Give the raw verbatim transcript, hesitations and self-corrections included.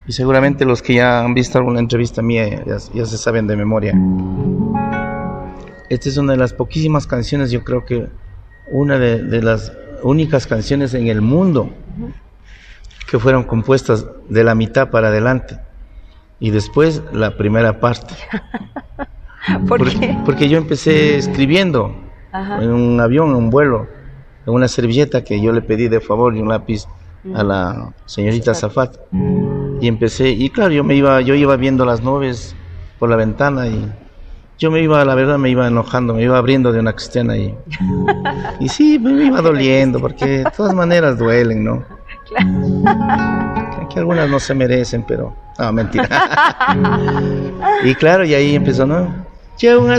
Y seguramente los que ya han visto alguna entrevista mía ya, ya se saben de memoria. Esta es una de las poquísimas canciones, yo creo que una de, de las únicas canciones en el mundo que fueron compuestas de la mitad para adelante y después la primera parte. ¿Por porque, qué? porque yo empecé escribiendo Ajá. en un avión, en un vuelo, en una servilleta que yo le pedí de favor y un lápiz mm. a la señorita Zafat. Y empecé, y claro, yo me iba, yo iba viendo las nubes por la ventana y yo me iba, la verdad, me iba enojando, me iba abriendo de una cristiana y, y sí, me iba doliendo, porque de todas maneras duelen, ¿no? Claro. Que algunas no se merecen, pero, no, mentira. Y claro, y ahí empezó, ¿no? Yo un